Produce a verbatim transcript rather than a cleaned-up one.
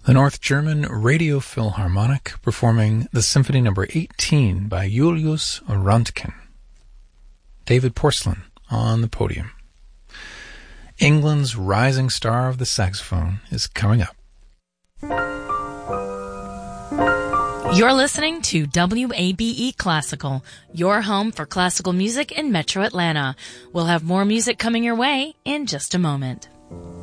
The North German Radio Philharmonic performing the Symphony Number eighteen by Julius Röntgen. David Porcelain on the podium. England's rising star of the saxophone is coming up. You're listening to W A B E Classical, your home for classical music in Metro Atlanta. We'll have more music coming your way in just a moment.